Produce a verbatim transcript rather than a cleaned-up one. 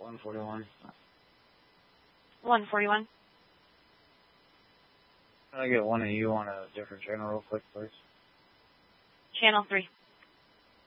one forty-one. one forty-one. Can I get one of you on a different channel real quick, please? Channel three.